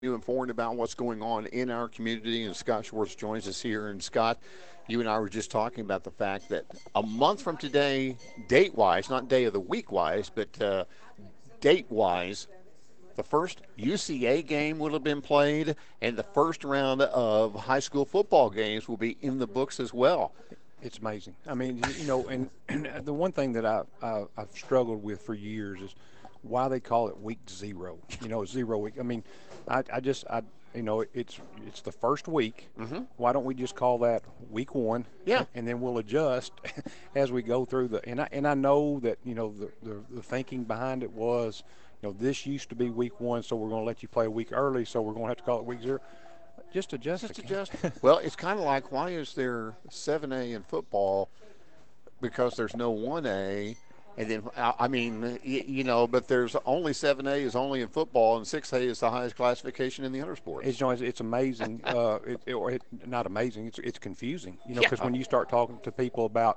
you informed about what's going on in our community. And Scott Schwartz joins us here. And Scott, you and I were just talking about the fact that a month from today, date wise, not day of the week wise, but date wise, the first UCA game will have been played, and the first round of high school football games will be in the books as well. It's amazing. I mean, and the one thing that I've struggled with for years is why they call it week zero. 0 week. I mean, I it's the first week. Mm-hmm. Why don't we just call that week one, Yeah. and then we'll adjust as we go through the. And I know that the thinking behind it was, this used to be week one, so we're going to let you play a week early, so we're going to have to call it week zero. Just adjust Just again. adjust. Well, it's kind of like why is there 7A in football because there's no 1A, and then I mean, but there's only 7A is only in football, and 6A is the highest classification in the other sports. It's amazing. Not amazing. It's confusing. Because Yeah. when you start talking to people about,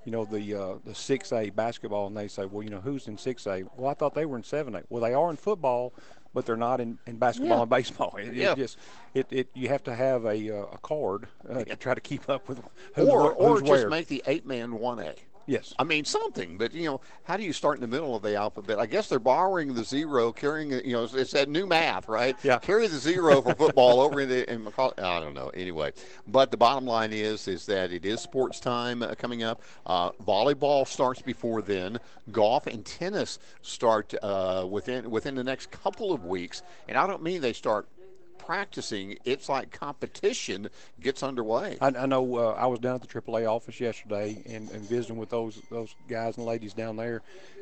the 6A basketball, and they say, well, who's in 6A? Well, I thought they were in 7A. Well, they are in football, but they're not in basketball Yeah. and baseball. Yeah. You have to have a card Yeah. to try to keep up with Or who's just where. make the 8-man 1A. Yes. I mean something, but how do you start in the middle of the alphabet? I guess they're borrowing the zero, carrying it. It's that new math, right? Yeah. Carry the zero for football over in McCall. I don't know. Anyway, but the bottom line is that it is sports time coming up. Volleyball starts before then. Golf and tennis start within the next couple of weeks, and I don't mean they start practicing. It's like competition gets underway. I know I was down at the AAA office yesterday and visiting with those guys and ladies down there.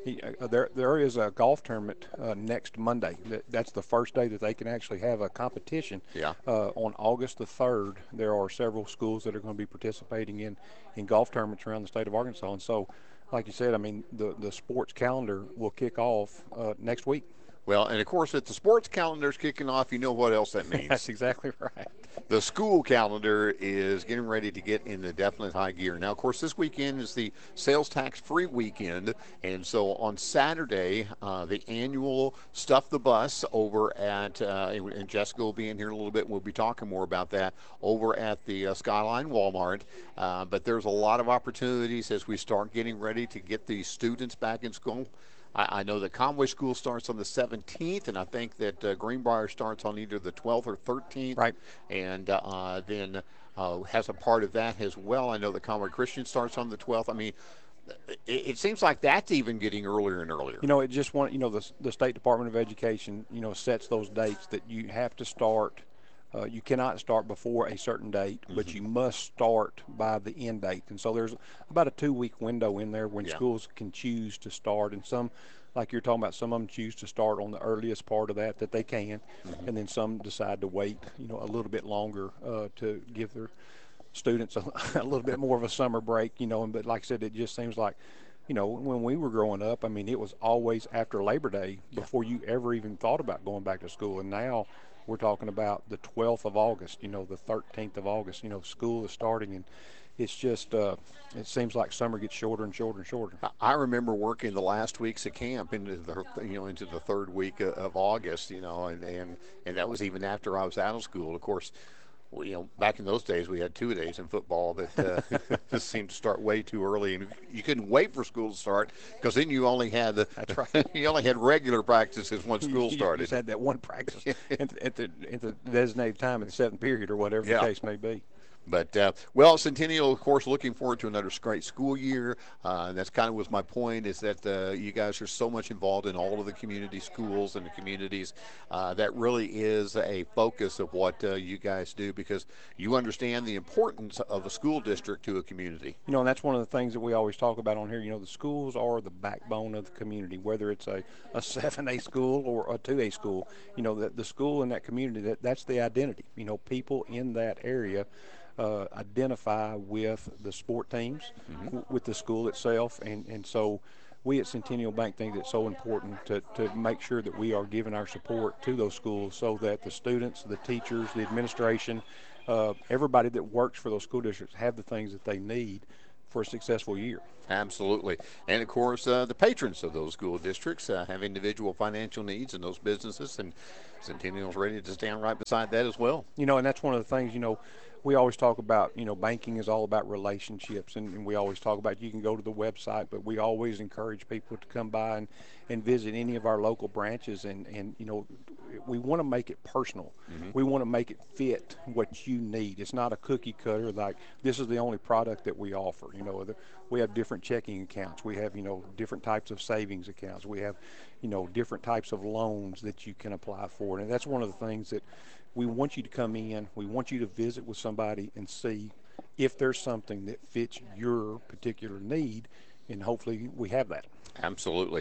There is a golf tournament next Monday. That's the first day that they can actually have a competition. Yeah. On August the 3rd, there are several schools that are going to be participating in golf tournaments around the state of Arkansas. And so, like you said, I mean, the sports calendar will kick off next week. Well, and of course, if the sports calendar's kicking off, you know what else that That's means. exactly right. The school calendar is getting ready to get in the definite high gear. Now, of course, this weekend is the sales tax free weekend. And so on Saturday, the annual Stuff the Bus over at, and Jessica will be in here in a little bit. We'll be talking more about that over at the Skyline Walmart. But there's a lot of opportunities as we start getting ready to get these students back in school. I know that Conway School starts on the 17th, and I think that Greenbrier starts on either the 12th or 13th. Right. And then has a part of that as well. I know that Conway Christian starts on the 12th. I mean, it seems like that's even getting earlier and earlier. It just the State Department of Education, sets those dates that you have to start. You cannot start before a certain date, but you must start by the end date. And so there's about a 2 week window in there when Yeah. schools can choose to start. And some, like you're talking about, some of them choose to start on the earliest part of that they can, and then some decide to wait, a little bit longer to give their students a little bit more of a summer break. But like I said, it just seems like, when we were growing up, I mean, it was always after Labor Day before you ever even thought about going back to school. And now we're talking about the 12th of August, the 13th of August, school is starting. And it's just, it seems like summer gets shorter and shorter and shorter. I remember working the last weeks of camp into the third week of August, and that was even after I was out of school. Of course, well, back in those days we had 2 days in football that just seemed to start way too early, and you couldn't wait for school to start because then you only had That's right. you only had regular practices once school You started. just had that one practice at the designated time in the seventh period or whatever the Yeah. case may be. But well, Centennial, of course, looking forward to another great school year. That's kind of was my point is that you guys are so much involved in all of the community schools and the communities. That really is a focus of what you guys do because you understand the importance of a school district to a community. And that's one of the things that we always talk about on here. The schools are the backbone of the community, whether it's a 7A school or a 2A school. The school in that community, that's the identity. People in that area identify with the sport teams, with the school itself, and so we at Centennial Bank think it's so important to make sure that we are giving our support to those schools so that the students, the teachers, the administration, everybody that works for those school districts have the things that they need for a successful year. Absolutely. And of course, the patrons of those school districts have individual financial needs in those businesses, and Centennial's ready to stand right beside that as well. You know, and that's one of the things, we always talk about, banking is all about relationships, and we always talk about you can go to the website, but we always encourage people to come by and visit any of our local branches, and we want to make it personal. We want to make it fit what you need. It's not a cookie cutter like this is the only product that we offer. We have different checking accounts. We have, different types of savings accounts. We have, different types of loans that you can apply for. And that's one of the things that we want you to come in. We want you to visit with somebody and see if there's something that fits your particular need, and hopefully we have that. Absolutely.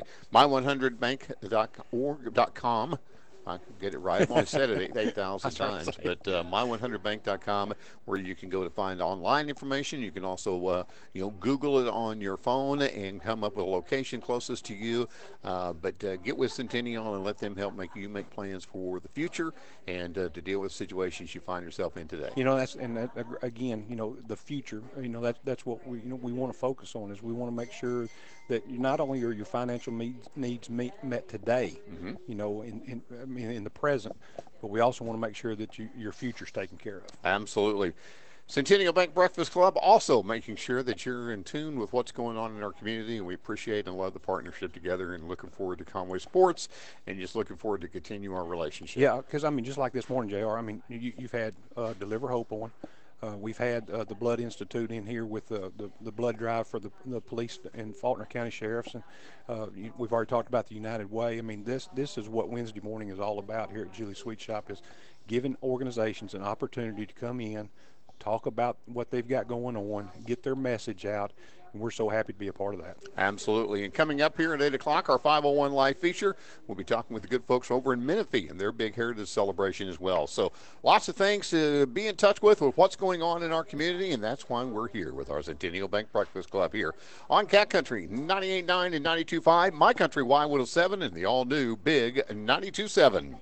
My100bank.com. I can get it right. I've only said it 8,000 times, but my100bank.com, where you can go to find online information. You can also, Google it on your phone and come up with a location closest to you. But get with Centennial and let them help make plans for the future and to deal with situations you find yourself in today. Again, the future. That's what we want to focus on. Is we want to make sure that not only are your financial needs met today, in the present, but we also want to make sure that your future's taken care of. Absolutely. Centennial Bank Breakfast Club also making sure that you're in tune with what's going on in our community, and we appreciate and love the partnership together, and looking forward to Conway Sports, and just looking forward to continue our relationship. Yeah, because just like this morning, JR, you've had Deliver Hope on. We've had the Blood Institute in here with the blood drive for the police and Faulkner County Sheriffs, and we've already talked about the United Way. This is what Wednesday morning is all about here at Julie Sweet Shop, is giving organizations an opportunity to come in, talk about what they've got going on, get their message out, and we're so happy to be a part of that. Absolutely. And coming up here at 8 o'clock, our 501 Live feature, we'll be talking with the good folks over in Menifee and their big heritage celebration as well. So lots of things to be in touch with what's going on in our community, and that's why we're here with our Centennial Bank Breakfast Club here on Cat Country 98.9 and 92.5, My Country Y107, and the all-new Big 92.7.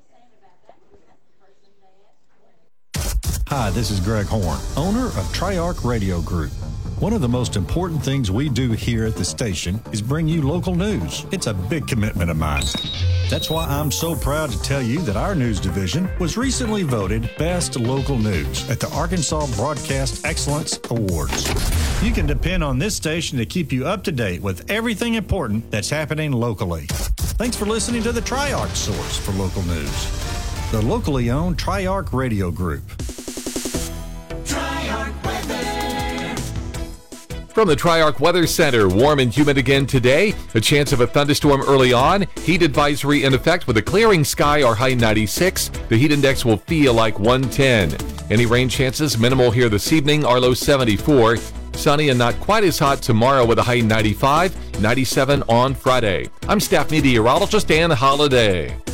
Hi, this is Greg Horn, owner of Triarch Radio Group. One of the most important things we do here at the station is bring you local news. It's a big commitment of mine. That's why I'm so proud to tell you that our news division was recently voted Best Local News at the Arkansas Broadcast Excellence Awards. You can depend on this station to keep you up to date with everything important that's happening locally. Thanks for listening to the Triarch source for local news. The locally owned Triarch Radio Group. From the Triarch Weather Center, warm and humid again today. A chance of a thunderstorm early on. Heat advisory in effect with a clearing sky, our high 96. The heat index will feel like 110. Any rain chances minimal here this evening, our low 74. Sunny and not quite as hot tomorrow with a high 95, 97 on Friday. I'm staff meteorologist Dan Holliday.